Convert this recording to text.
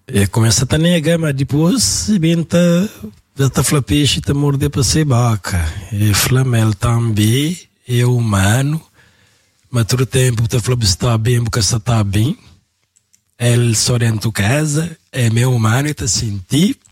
Começa a negar, mas depois já tá falando peixe, tá morder para ser vaca. E Flamel também é humano, mas todo tempo tá falando está bem, porque está bem. Ele só dentro de casa, é meu humano e tá sentindo.